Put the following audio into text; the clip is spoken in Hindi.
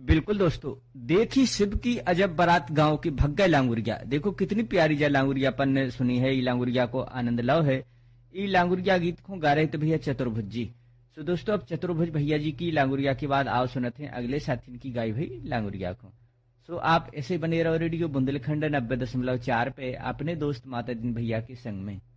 बिल्कुल दोस्तों, देखी शिव की अजब बारात गांव की भग गए लांगुरिया। देखो कितनी प्यारी जा लांगुरियापन ने सुनी है। ई लांगुरिया को आनंद लो है। ई लांगुरिया गीत को गा रहे थे भैया चतुर्भुज जी। सो दोस्तों, अब चतुर्भुज भैया जी की लांगुरिया के बाद आओ सुनते हैं अगले साथी की गाई हुई लांगुरिया को। सो आप ऐसे बने रहो रेडियो बुंदेलखंड 90.4 पे अपने दोस्त माता दिन भैया के संग में।